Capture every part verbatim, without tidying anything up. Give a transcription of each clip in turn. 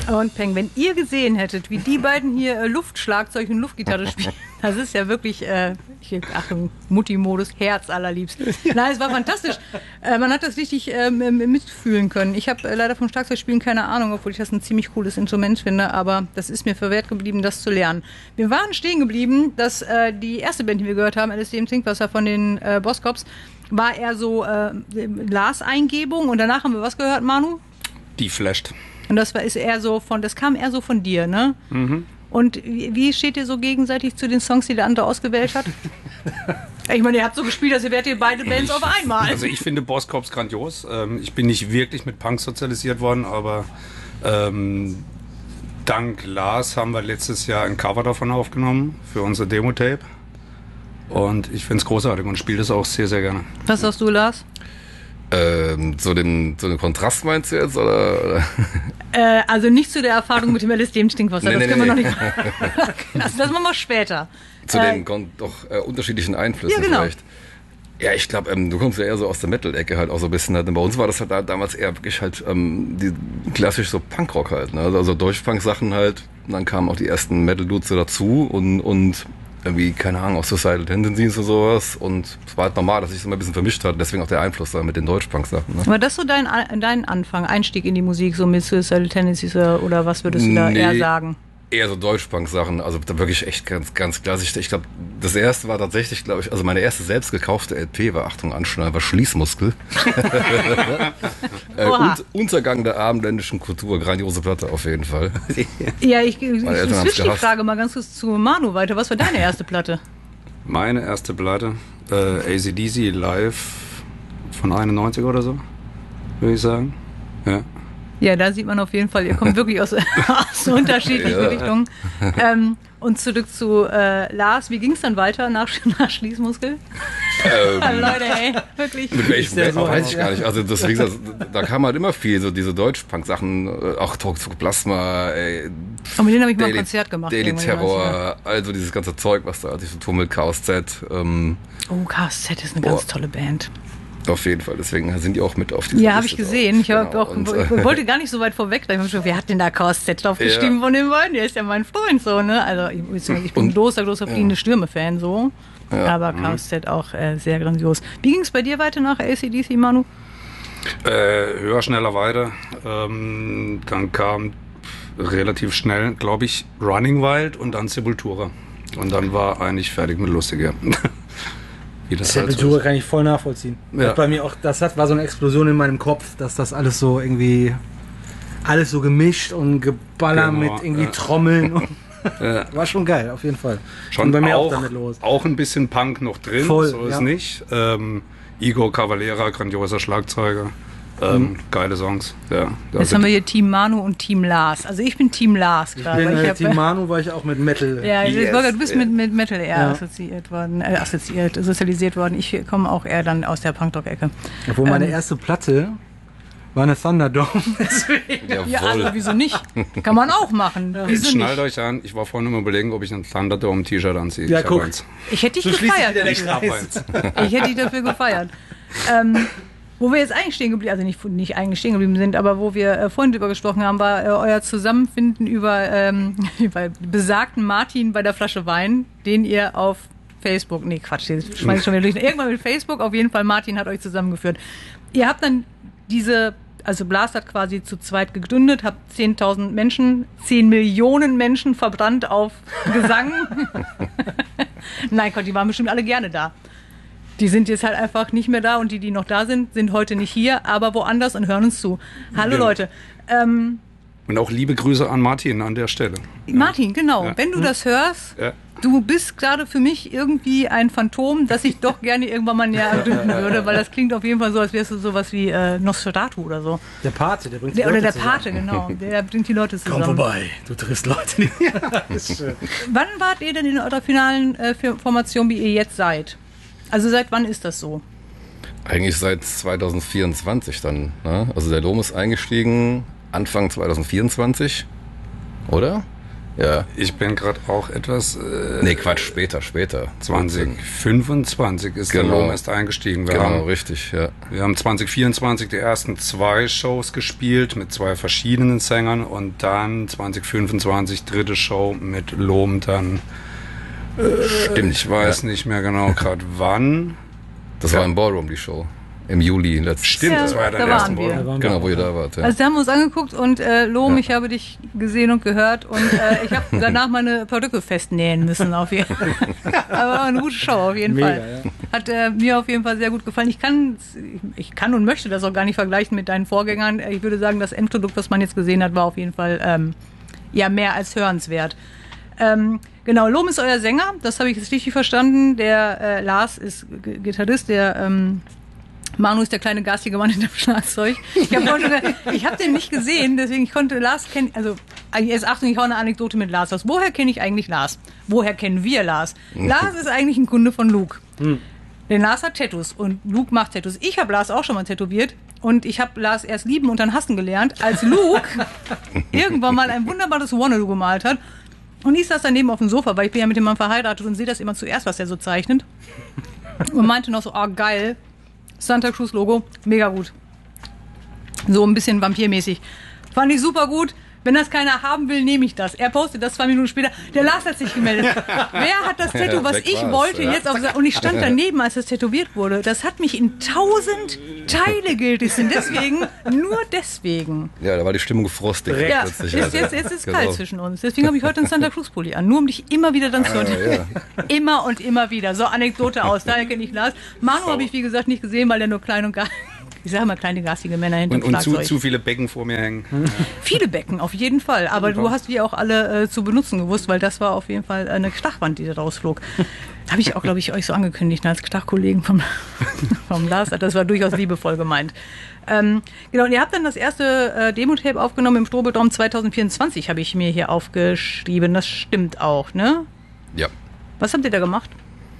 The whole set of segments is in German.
Und Peng, wenn ihr gesehen hättet, wie die beiden hier äh, Luftschlagzeug und Luftgitarre spielen, das ist ja wirklich, äh, ich, ach, Mutti-Modus, Herz allerliebst. Nein, es war fantastisch. Äh, man hat das richtig äh, mitfühlen können. Ich habe äh, leider vom Schlagzeugspielen keine Ahnung, obwohl ich das ein ziemlich cooles Instrument finde, aber das ist mir verwehrt geblieben, das zu lernen. Wir waren stehen geblieben, dass äh, die erste Band, die wir gehört haben, L S D im Trinkwasser von den äh, Boskops, war eher so äh, Lars-Eingebung und danach haben wir was gehört, Manu? Die flasht. Und das war, ist eher so von, das kam eher so von dir, ne? Mhm. Und wie, wie steht ihr so gegenseitig zu den Songs, die der andere ausgewählt hat? Ich meine, ihr habt so gespielt, als wärt ihr beide Bands auf einmal. Also ich finde Boskops grandios. Ähm, ich bin nicht wirklich mit Punk sozialisiert worden, aber ähm, dank Lars haben wir letztes Jahr ein Cover davon aufgenommen für unser Demo-Tape. Und ich finde es großartig und spiele das auch sehr, sehr gerne. Was sagst du, Lars? Ähm, so den, so den Kontrast meinst du jetzt? Oder, oder? Äh, also nicht zu der Erfahrung mit dem L S D im Stinkwasser, Nee, das nee, können wir nee. noch nicht. Also das machen wir später. Zu Äh, den kon- doch äh, unterschiedlichen Einflüssen Ja, genau. vielleicht. Ja, ich glaube, ähm, du kommst ja eher so aus der Metal-Ecke halt auch so ein bisschen. Halt. Und bei uns war das halt da, damals eher wirklich halt ähm, die, klassisch so Punkrock halt. Ne? Also Deutschpunk-Sachen halt. Und dann kamen auch die ersten Metal-Dudes so dazu und, und irgendwie, keine Ahnung, auch Suicidal Tendencies und sowas. Und es war halt normal, dass sich das immer ein bisschen vermischt hat. Deswegen auch der Einfluss da mit den Deutschpunk-Sachen. Ne? War das so dein, dein Anfang, Einstieg in die Musik, so mit Suicidal Tendencies oder, oder was würdest du da Nee. eher sagen? Eher so Deutschpunk-Sachen, also da wirklich echt ganz, ganz klassisch. Ich glaube, das erste war tatsächlich, glaube ich, also meine erste selbst gekaufte L P war, Achtung, Anschnall, war Schließmuskel. äh, Oha. und, Untergang der abendländischen Kultur, grandiose Platte auf jeden Fall. Ja, ich, ich, ich Meine Eltern haben's switch die gehasst. Frage mal ganz kurz zu Manu weiter. Was war deine erste Platte? Meine erste Platte, äh, A C D C live von einundneunzig oder so, würde ich sagen. Ja. Ja, da sieht man auf jeden Fall, ihr kommt wirklich aus, aus unterschiedlichen Ja. Richtungen. Ähm, und zurück zu äh, Lars, wie ging es dann weiter nach, nach Schließmuskel? ähm, Leute, ey, wirklich. Mit welchem der Band, so weiß aus, ich ja. gar nicht. Also das, wie gesagt, da kam halt immer viel, so diese Deutschpunk-Sachen, äh, auch Toxoplasma, ey, Und mit denen habe ich mal ein Daily, Konzert gemacht. Daily irgendwann, ich weiß Terror, also dieses ganze Zeug, was da sich so tummelt, Chaos Z, ähm, nicht. Oh, K Z ist eine ganz Oh. tolle Band. auf jeden Fall. Deswegen sind die auch mit auf dieser Ja, habe ich Liste gesehen. drauf. Ich, hab Genau. auch, Und, ich wollte gar nicht so weit vorweg. Ich hab schon, wer hat denn da Chaos Z draufgeschrieben Ja. von den beiden? Der ist ja mein Freund so, ne? Also ich, ich bin ein Und- großer, großer fliegende Stürme-Fan so. Ja. Aber Chaos Z auch äh, sehr grandios. Wie ging es bei dir weiter nach A C D C, Manu? Äh, höher, schneller, weiter. Ähm, dann kam relativ schnell, glaube ich, Running Wild und dann Sepultura. Und dann war eigentlich fertig mit Lustiger. Wie das halt so Sepultura ist. kann ich voll nachvollziehen. Ja. Das bei mir auch, das hat, war so eine Explosion in meinem Kopf, dass das alles so irgendwie, alles so gemischt und geballert Genau, mit irgendwie ja. Trommeln. Und Ja. war schon geil, auf jeden Fall. Schon Und bei mir auch, auch damit los. auch ein bisschen Punk noch drin, Voll, so ist ja. nicht. Ähm, Igor Cavalera, grandioser Schlagzeuger. Ähm, Mhm. Geile Songs. Ja, Jetzt haben wir hier Team Manu und Team Lars. Also ich bin Team Lars Ich gerade. bin weil äh, hab, Team Manu, weil ich auch mit Metal. Ja, ich Yes. Burger, du bist mit, mit Metal eher Ja. assoziiert worden, äh, assoziiert, sozialisiert worden. Ich komme auch eher dann aus der Punkrock-Ecke. Obwohl meine Ähm. erste Platte war eine Thunderdome. Deswegen. Jawohl. Ja, also wieso nicht? Kann man auch machen. Jetzt Wieso schnallt nicht? euch an, ich war vorhin immer überlegen, ob ich ein Thunderdome-T-Shirt anziehe. Ja, ich hab guck. eins. Ich hätte dich So schließt sich gefeiert. wieder der Ich hab Kreis. eins. Ich hätte dich dafür gefeiert. Ähm, wo wir jetzt eigentlich stehen geblieben, also nicht, nicht eigentlich stehen geblieben sind, aber wo wir äh, vorhin drüber gesprochen haben, war äh, euer Zusammenfinden über, ähm, über besagten Martin bei der Flasche Wein, den ihr auf Facebook, nee Quatsch, jetzt schmeiß ich schon wieder durch. Irgendwann mit Facebook, auf jeden Fall Martin hat euch zusammengeführt. Ihr habt dann diese, also Blast hat quasi zu zweit gegründet, habt zehntausend Menschen, zehn Millionen Menschen verbrannt auf Gesang. Nein Gott, die waren bestimmt alle gerne da. Die sind jetzt halt einfach nicht mehr da und die, die noch da sind, sind heute nicht hier, aber woanders und hören uns zu. Hallo Genau. Leute. Ähm, Und auch liebe Grüße an Martin an der Stelle. Martin, genau. Ja. Wenn du das hörst, Ja. du bist gerade für mich irgendwie ein Phantom, das ich doch gerne irgendwann mal näher ergründen würde, weil das klingt auf jeden Fall so, als wärst du sowas wie äh, Nosferatu oder so. Der Pate, der bringt die Der, oder Leute der zusammen. Pate, genau. Der bringt die Leute zusammen. Komm vorbei, du triffst Leute nicht. Das ist schön. Wann wart ihr denn in eurer finalen äh, Formation, wie ihr jetzt seid? Also seit wann ist das so? Eigentlich seit zwanzig vierundzwanzig dann. Ne? Also der Dom ist eingestiegen Anfang zwanzig vierundzwanzig, oder? Ja. Ich bin gerade auch etwas... Äh, Nee, Quatsch, später, später. zwanzig fünfundzwanzig ist Genau. der Lohm erst eingestiegen. Wir, Genau, haben, richtig, ja. wir haben zwanzig vierundzwanzig die ersten zwei Shows gespielt mit zwei verschiedenen Sängern und dann zwanzig fünfundzwanzig dritte Show mit Lohm dann... Stimmt, Ich weiß ja. nicht mehr genau gerade wann. Das war im Ballroom, die Show. Im Juli letztes Stimmt, Ja, das war ja da dein waren ersten wir. Mal. Da waren Genau, wir wo ihr auch, da wart. Ja. Also da haben wir uns angeguckt und äh, Lohm, Ja. ich habe dich gesehen und gehört und äh, ich habe danach meine Perücke festnähen müssen auf jeden Fall. Aber war eine gute Show auf jeden Mega, Fall. ja. Hat äh, mir auf jeden Fall sehr gut gefallen. Ich kann, ich kann und möchte das auch gar nicht vergleichen mit deinen Vorgängern. Ich würde sagen, das Endprodukt, was man jetzt gesehen hat, war auf jeden Fall ähm, ja mehr als hörenswert. Ähm, genau, Lohm ist euer Sänger, das habe ich jetzt richtig verstanden. Der äh, Lars ist G- Gitarrist, der ähm, Manu ist der kleine garstige Mann hinterm Schlagzeug. Ich habe hab den nicht gesehen, deswegen ich konnte Lars kennen. Also jetzt Achtung, ich hau eine Anekdote mit Lars aus. Woher kenne ich eigentlich Lars? Woher kennen wir Lars? Lars ist eigentlich ein Kunde von Luke. Hm. Denn Lars hat Tattoos und Luke macht Tattoos. Ich habe Lars auch schon mal tätowiert und ich habe Lars erst lieben und dann hassen gelernt, als Luke irgendwann mal ein wunderbares Wannabe gemalt hat. Und ich saß daneben auf dem Sofa, weil ich bin ja mit dem Mann verheiratet und sehe das immer zuerst, was er so zeichnet. Und meinte noch so, oh geil, Santa Cruz Logo, mega gut. So ein bisschen vampirmäßig. Fand ich super gut. Wenn das keiner haben will, nehme ich das. Er postet das zwei Minuten später. Der Lars hat sich gemeldet. Wer hat das Tattoo, was weg ich war's, wollte, ja. jetzt auf... Und ich stand daneben, als das tätowiert wurde. Das hat mich in tausend Teile gerissen. Deswegen, nur deswegen. Ja, da war die Stimmung frostig. Ja, plötzlich, jetzt, also. jetzt, jetzt ist es Genau. kalt zwischen uns. Deswegen habe ich heute einen Santa Cruz Pulli an. Nur um dich immer wieder dann zu Ah, ja. Immer und immer wieder. So, Anekdote aus. Daher kenne ich Lars. Manu habe ich, wie gesagt, nicht gesehen, weil er nur klein und gar... Ich sage mal kleine garstige Männer hinterm Und, und zu, Schlagzeug. zu viele Becken vor mir hängen. Viele Becken, auf jeden Fall. Aber du hast die auch alle äh, zu benutzen gewusst, weil das war auf jeden Fall eine Stachwand, die da rausflog. Habe ich auch, glaube ich, euch so angekündigt, als Stachkollegen vom, vom Lars. Das war durchaus liebevoll gemeint. Ähm, genau, und ihr habt dann das erste äh, Demo-Tape aufgenommen im Strobetraum zwanzig vierundzwanzig, habe ich mir hier aufgeschrieben. Das stimmt auch, ne? Ja. Was habt ihr da gemacht?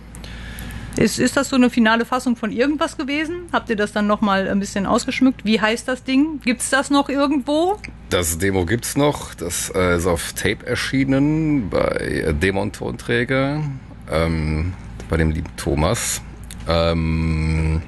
Ist, ist das so eine finale Fassung von irgendwas gewesen? Habt ihr das dann nochmal ein bisschen ausgeschmückt? Wie heißt das Ding? Gibt's das noch irgendwo? Das Demo gibt's noch. Das äh, ist auf Tape erschienen bei äh, Demon-Tonträger, ähm, bei dem lieben Thomas. Ähm,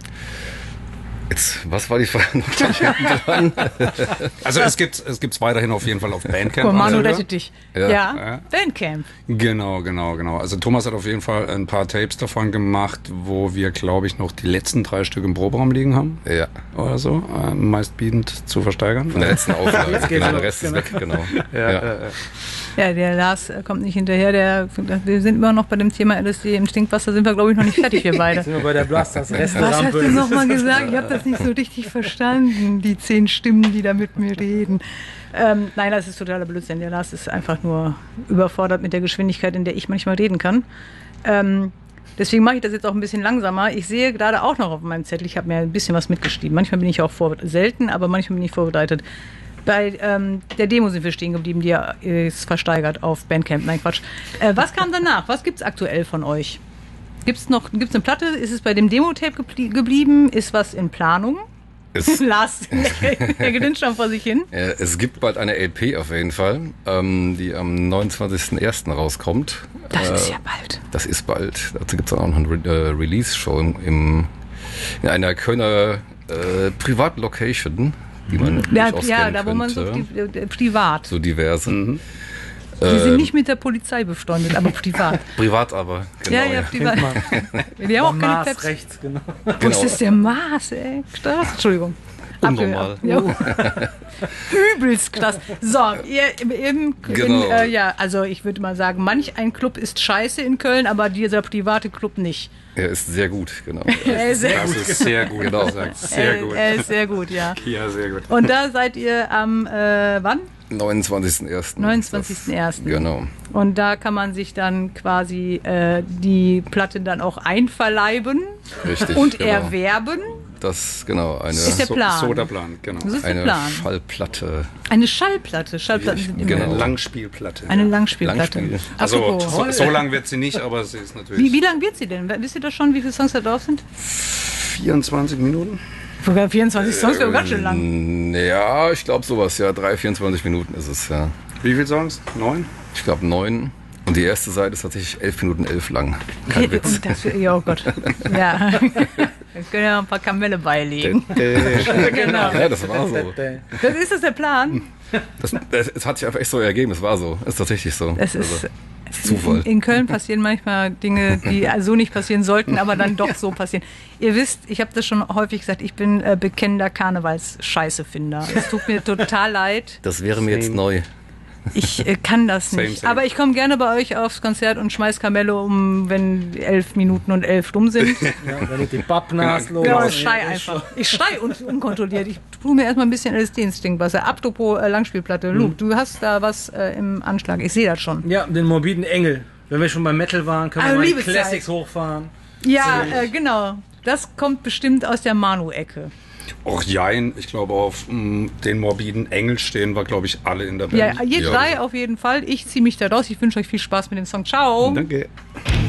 jetzt, was war die Frage noch gleich hinten dran? Also es gibt es gibt's weiterhin auf jeden Fall auf Bandcamp. Guck, Manu also, rettet dich. Ja. Ja, Ja. Bandcamp. Genau, genau, genau. Also Thomas hat auf jeden Fall ein paar Tapes davon gemacht, wo wir, glaube ich, noch die letzten drei Stück im Proberaum liegen haben. Ja, Oder so. Äh, meistbietend zu versteigern. von der letzten Auflage. Jetzt geht's Genau, der los, Rest ist genau. weg, genau. Ja, Ja. äh, äh. Ja, der Lars äh, kommt nicht hinterher. Der, wir sind immer noch bei dem Thema L S D im Stinkwasser, sind wir, glaube ich, noch nicht fertig, wir beide. Sind wir bei der Blasters Was hast du Restaurant. nochmal gesagt? Ich habe das nicht so richtig verstanden, die zehn Stimmen, die da mit mir reden. Ähm, nein, das ist totaler Blödsinn. Der Lars ist einfach nur überfordert mit der Geschwindigkeit, in der ich manchmal reden kann. Ähm, deswegen mache ich das jetzt auch ein bisschen langsamer. Ich sehe gerade auch noch auf meinem Zettel, ich habe mir ein bisschen was mitgeschrieben. Manchmal bin ich auch vorbereitet, selten, aber manchmal bin ich vorbereitet. Bei ähm, der Demo sind wir stehen geblieben, die ist versteigert auf Bandcamp. Nein, Quatsch. Äh, was kam danach? Was gibt's aktuell von euch? Gibt's noch gibt's eine Platte? Ist es bei dem Demo-Tape geblie- geblieben? Ist was in Planung? Es, Lars, der grinst schon vor sich hin. äh, es gibt bald eine L P auf jeden Fall, ähm, die am neunundzwanzigsten ersten rauskommt. Das Äh, ist ja bald. Das ist bald. Dazu gibt es auch noch eine Re äh, Release-Show im, im, in einer Kölner äh, Privatlocation, die man Ja, durchaus ja kennen da wo man so könnte. pri- äh, privat. So diverse. Mhm. Die sind nicht mit der Polizei befreundet, aber privat. Privat aber, genau. ja, ja, privat. Wir haben auch keine Mars Peps. rechts, genau. Wo ist das der Mars, ey? Krass. Entschuldigung. Unnormal. Abge- Ja. Übelst krass. So, ihr im, im Genau. in, äh, ja, also ich würde mal sagen, manch ein Club ist scheiße in Köln, aber dieser private Club nicht. Er ist sehr gut, genau. Er ist sehr Das gut. ist sehr gut Genau. gesagt. Sehr er, gut. er ist sehr gut, ja. Ja, sehr gut. Und da seid ihr am, äh, wann? neunundzwanzigsten ersten neunundzwanzigsten ersten Genau. Und da kann man sich dann quasi äh, die Platte dann auch einverleiben Richtig. und genau. erwerben. Das, genau, eine, Ist der So, Plan. so der Plan, genau. Das ist der eine Plan. Schallplatte. Eine Schallplatte. Schallplatten sind immer Genau. Eine Langspielplatte. eine ja. Langspielplatte. Langspiel. Also Apropos. so, so lang wird sie nicht, aber sie ist natürlich Wie, wie lang wird sie denn? Wisst ihr das schon, wie viele Songs da drauf sind? vierundzwanzig Minuten. Sogar vierundzwanzig Songs wäre ganz schön lang. Ja, ich glaube sowas, ja. Drei, vierundzwanzig Minuten ist es, ja. Wie viele Songs? Neun? Ich glaube neun. Und die erste Seite ist tatsächlich elf Minuten elf lang. Kein Witz. Und das, ja, oh Gott. Ja. Wir können ja ein paar Kamelle beilegen. Genau. Ja, das war so. Das ist das der Plan? Das, das, es hat sich einfach echt so ergeben, es war so. Es ist tatsächlich so. Es ist, also, ist Zufall. In, in Köln passieren manchmal Dinge, die so nicht passieren sollten, aber dann doch so passieren. Ihr wisst, ich habe das schon häufig gesagt, ich bin äh, bekennender Karnevals-Scheißefinder. Es tut mir total leid. Das wäre mir jetzt neu. Ich äh, kann das Same, nicht. same. Aber ich komme gerne bei euch aufs Konzert und schmeiß Kamelle um, wenn elf Minuten und elf stumm sind. Ja, wenn ich den Pappnas los. Genau, ich schrei einfach. Ich schrei un unkontrolliert. Ich tue mir erstmal ein bisschen L S D ins Stinkwasser. Apropos äh, Langspielplatte. Luke, du hast da was äh, im Anschlag. Ich sehe das schon. Ja, den morbiden Engel. Wenn wir schon beim Metal waren, können Ah, wir mal die Liebeszeit. Classics hochfahren. Ja, äh, genau. Das kommt bestimmt aus der Manu-Ecke. Och jein, ich glaube auf mh, den morbiden Engel stehen wir, glaube ich, alle in der Band. Ja, ihr Ja. drei auf jeden Fall. Ich ziehe mich da raus. Ich wünsche euch viel Spaß mit dem Song. Ciao. Danke.